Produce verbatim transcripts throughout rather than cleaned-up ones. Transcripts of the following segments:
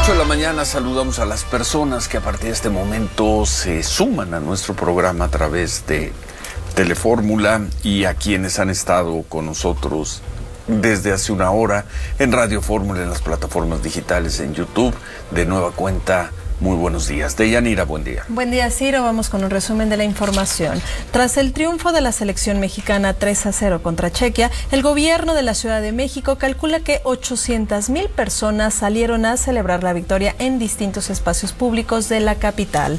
ocho de la mañana saludamos a las personas que a partir de este momento se suman a nuestro programa a través de Telefórmula y a quienes han estado con nosotros desde hace una hora en Radio Fórmula, en las plataformas digitales, en YouTube. De nueva cuenta, muy buenos días. Deyanira, buen día. Buen día, Ciro. Vamos con un resumen de la información. Tras el triunfo de la selección mexicana tres a cero contra Chequia, el gobierno de la Ciudad de México calcula que ochocientas mil personas salieron a celebrar la victoria en distintos espacios públicos de la capital.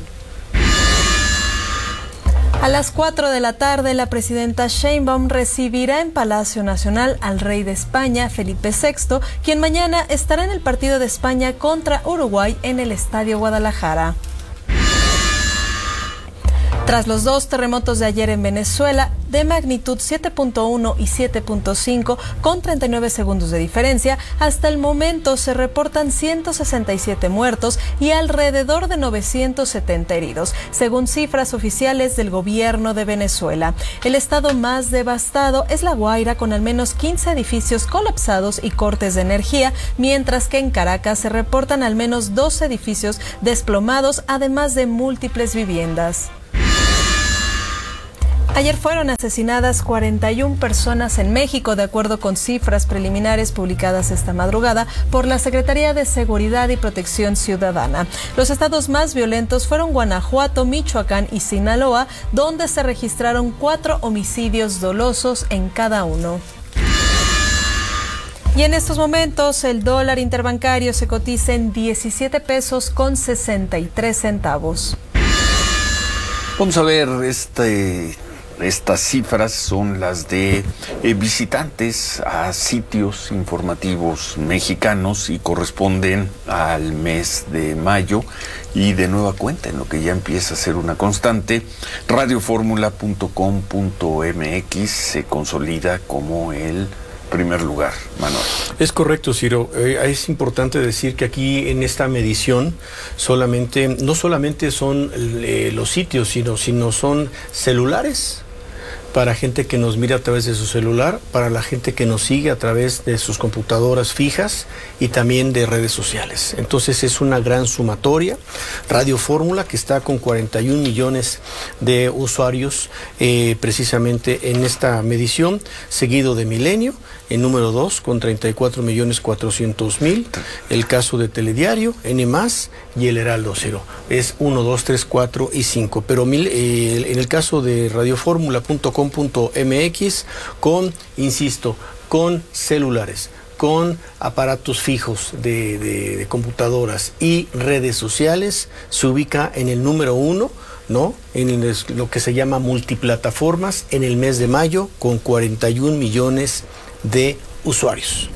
A las cuatro de la tarde, la presidenta Sheinbaum recibirá en Palacio Nacional al rey de España, Felipe sexto, quien mañana estará en el partido de España contra Uruguay en el Estadio Guadalajara. Tras los dos terremotos de ayer en Venezuela, de magnitud siete punto uno y siete punto cinco, con treinta y nueve segundos de diferencia, hasta el momento se reportan ciento sesenta y siete muertos y alrededor de novecientos setenta heridos, según cifras oficiales del gobierno de Venezuela. El estado más devastado es La Guaira, con al menos quince edificios colapsados y cortes de energía, mientras que en Caracas se reportan al menos doce edificios desplomados, además de múltiples viviendas. Ayer fueron asesinadas cuarenta y una personas en México, de acuerdo con cifras preliminares publicadas esta madrugada por la Secretaría de Seguridad y Protección Ciudadana. Los estados más violentos fueron Guanajuato, Michoacán y Sinaloa, donde se registraron cuatro homicidios dolosos en cada uno. Y en estos momentos el dólar interbancario se cotiza en diecisiete pesos con sesenta y tres centavos. Vamos a ver este... Estas cifras son las de eh, visitantes a sitios informativos mexicanos y corresponden al mes de mayo. Y de nueva cuenta, en lo que ya empieza a ser una constante, radio fórmula punto com punto m x se consolida como el primer lugar, Manuel. Es correcto, Ciro. Eh, es importante decir que aquí en esta medición solamente, no solamente son eh, los sitios, sino, sino son celulares para gente que nos mira a través de su celular, para la gente que nos sigue a través de sus computadoras fijas y también de redes sociales. Entonces es una gran sumatoria. Radio Fórmula, que está con cuarenta y un millones de usuarios eh, precisamente en esta medición, seguido de Milenio, en número dos, con treinta y cuatro millones cuatrocientos mil, el caso de Telediario, N más, y el Heraldo Cero. Es uno, dos, tres, cuatro y cinco. Pero mil, eh, en el caso de radio fórmula punto com punto m x, con, insisto, con celulares, con aparatos fijos de, de, de computadoras y redes sociales, se ubica en el número uno, ¿no? En el, lo que se llama multiplataformas en el mes de mayo, con cuarenta y un millones de usuarios,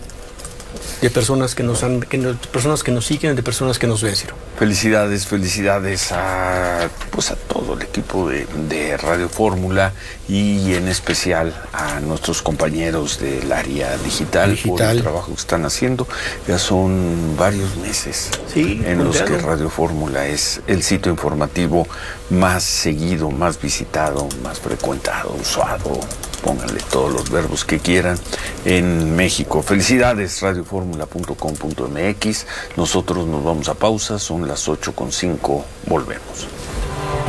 de personas que nos han, que, de personas que nos siguen, de personas que nos ven, Ciro. Felicidades, felicidades a pues a todo el equipo de, de Radio Fórmula y en especial a nuestros compañeros del área digital, digital por el trabajo que están haciendo. Ya son varios meses sí, en los que Radio Fórmula es el sitio informativo más seguido, más visitado, más frecuentado, usado. Pónganle todos los verbos que quieran en México. Felicidades, radio fórmula punto com punto m x. Nosotros nos vamos a pausa, son las ocho con cinco, volvemos.